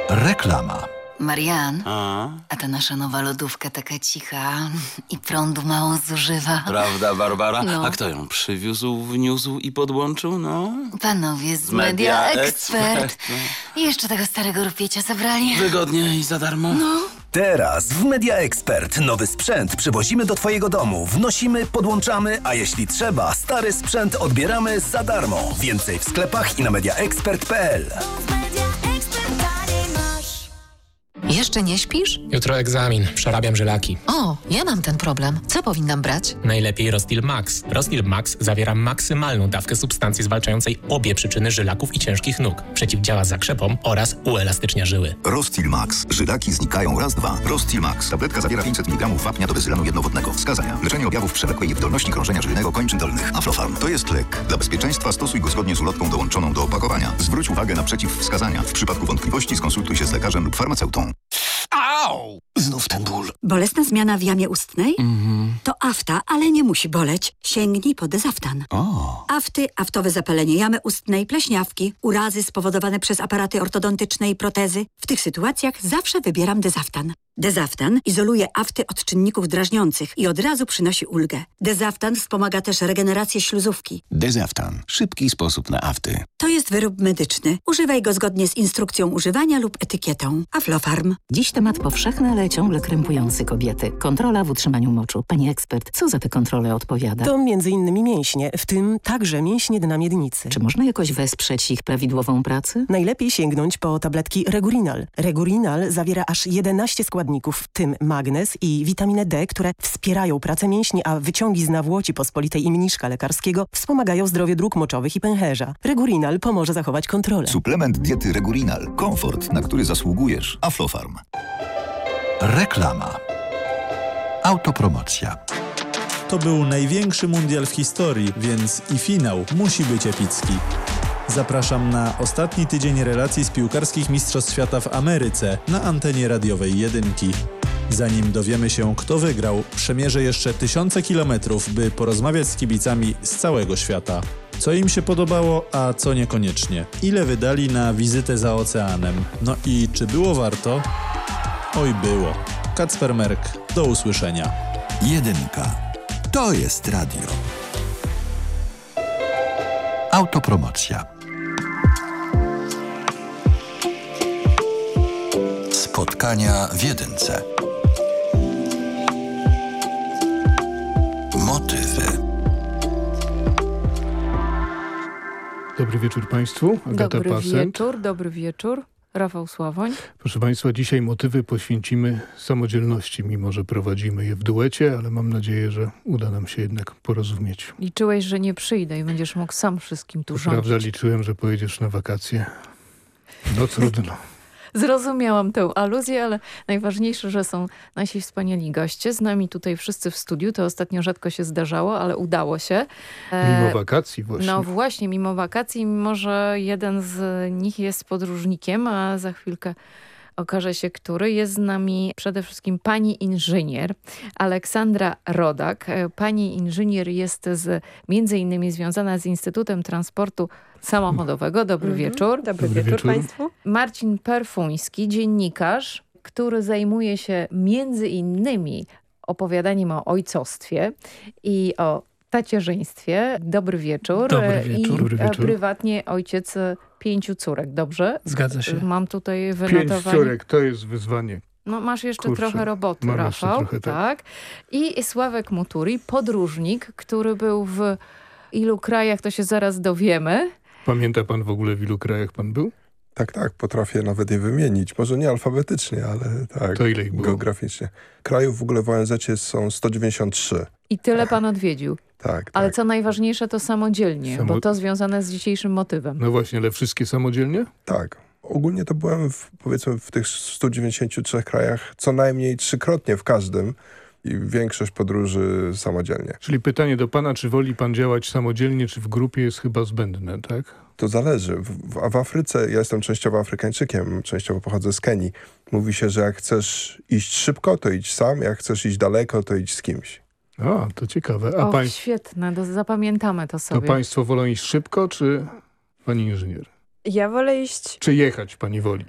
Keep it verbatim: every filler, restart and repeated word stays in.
Reklama. Marian, A? a ta nasza nowa lodówka taka cicha i prądu mało zużywa. Prawda, Barbara? No. A kto ją przywiózł, wniósł i podłączył? No. Panowie z, Z Media, Media Expert. Expert, no. I jeszcze tego starego rupiecia zabrali. Wygodnie i za darmo. No. Teraz w Media Expert nowy sprzęt przywozimy do Twojego domu, wnosimy, podłączamy, a jeśli trzeba, stary sprzęt odbieramy za darmo. Więcej w sklepach i na mediaexpert kropka p l. Jeszcze nie śpisz? Jutro egzamin, przerabiam żylaki. O, ja mam ten problem. Co powinnam brać? Najlepiej Rostil Max. Rostil Max zawiera maksymalną dawkę substancji zwalczającej obie przyczyny żylaków i ciężkich nóg. Przeciwdziała zakrzepom oraz uelastycznia żyły. Rostil Max. Żylaki znikają raz, dwa. Rostil Max. Tabletka zawiera pięćset miligramów wapnia do wyzylanu jednowodnego. Wskazania. Leczenie objawów przewlekłej niewydolności krążenia żylnego kończyn dolnych. Aflofarm. To jest lek. Dla bezpieczeństwa stosuj go zgodnie z ulotką dołączoną do opakowania. Zwróć uwagę na przeciwwskazania. W przypadku wątpliwości skonsultuj się z lekarzem lub farmaceutą. Au! Znów ten ból. Bolesna zmiana w jamie ustnej? Mhm. To afta, ale nie musi boleć. Sięgnij po Dezaftan. O. Afty, aftowe zapalenie jamy ustnej, pleśniawki, urazy spowodowane przez aparaty ortodontyczne i protezy. W tych sytuacjach zawsze wybieram Dezaftan. Dezaftan izoluje afty od czynników drażniących i od razu przynosi ulgę. Dezaftan wspomaga też regenerację śluzówki. Dezaftan. Szybki sposób na afty. To jest wyrób medyczny. Używaj go zgodnie z instrukcją używania lub etykietą. Aflofarm. Dziś temat powszechny, ale ciągle krępujący kobiety. Kontrola w utrzymaniu moczu. Pani ekspert, co za tę kontrolę odpowiada? To między innymi mięśnie, w tym także mięśnie dna miednicy. Czy można jakoś wesprzeć ich prawidłową pracę? Najlepiej sięgnąć po tabletki Regurinal. Regurinal zawiera aż jedenaście składników, w tym magnez i witaminę D, które wspierają pracę mięśni, a wyciągi z nawłoci pospolitej i mniszka lekarskiego wspomagają zdrowie dróg moczowych i pęcherza. Regurinal pomoże zachować kontrolę. Suplement diety Regurinal. Komfort, na który zasługujesz. Aflofarm. Reklama. Autopromocja. To był największy mundial w historii, więc i finał musi być epicki. Zapraszam na ostatni tydzień relacji z piłkarskich Mistrzostw Świata w Ameryce na antenie radiowej Jedynki. Zanim dowiemy się, kto wygrał, przemierzę jeszcze tysiące kilometrów, by porozmawiać z kibicami z całego świata. Co im się podobało, a co niekoniecznie. Ile wydali na wizytę za oceanem. No i czy było warto? Oj, było. Kacper Merk, do usłyszenia. Jedynka. To jest radio. Autopromocja. Spotkania w jedynce. Motywy. Dobry wieczór Państwu. Agata Dobry Pasent. wieczór, dobry wieczór. Rafał Sławoń. Proszę Państwa, dzisiaj motywy poświęcimy samodzielności, mimo że prowadzimy je w duecie, ale mam nadzieję, że uda nam się jednak porozumieć. Liczyłeś, że nie przyjdę i będziesz mógł sam wszystkim tu rządzić. Prawda, liczyłem, że pojedziesz na wakacje. No trudno. Zrozumiałam tę aluzję, ale najważniejsze, że są nasi wspaniali goście. Z nami tutaj wszyscy w studiu. To ostatnio rzadko się zdarzało, ale udało się. E, mimo wakacji właśnie. No właśnie, mimo wakacji, mimo że jeden z nich jest podróżnikiem, a za chwilkę okaże się, który. Jest z nami przede wszystkim pani inżynier Aleksandra Rodak. Pani inżynier jest z, między innymi związana z Instytutem Transportu Samochodowego. Dobry mhm. wieczór. Dobry, Dobry wieczór, wieczór Państwu. Marcin Perfuński, dziennikarz, który zajmuje się między innymi opowiadaniem o ojcostwie i o tacierzyństwie. Dobry wieczór. Dobry wieczór. I Dobry wieczór. prywatnie ojciec pięciu córek. Dobrze? Zgadza się. Mam tutaj wynotowanie. Pięć córek, to jest wyzwanie. No masz jeszcze Kurczę, trochę roboty, mam Rafał. jeszcze trochę, tak. tak. I Sławek Muturi, podróżnik, który był w ilu krajach, to się zaraz dowiemy. Pamięta pan w ogóle, w ilu krajach pan był? Tak, tak, potrafię nawet je wymienić. Może nie alfabetycznie, ale tak. To ile ich było? Geograficznie. Krajów w ogóle w O N Z są sto dziewięćdziesiąt trzy. I tyle pan odwiedził. Tak, Ale tak. co najważniejsze, to samodzielnie, Samo... bo to związane z dzisiejszym motywem. No właśnie, ale wszystkie samodzielnie? Tak. Ogólnie to byłem w, powiedzmy w tych stu dziewięćdziesięciu trzech krajach co najmniej trzykrotnie w każdym i większość podróży samodzielnie. Czyli pytanie do pana, czy woli pan działać samodzielnie, czy w grupie, jest chyba zbędne, tak? To zależy. W, w, w Afryce, ja jestem częściowo Afrykańczykiem, częściowo pochodzę z Kenii. Mówi się, że jak chcesz iść szybko, to idź sam, jak chcesz iść daleko, to idź z kimś. A, to ciekawe. A Och, pań... świetne, to zapamiętamy to sobie. To państwo wolą iść szybko, czy pani inżynier? Ja wolę iść... Czy jechać pani woli?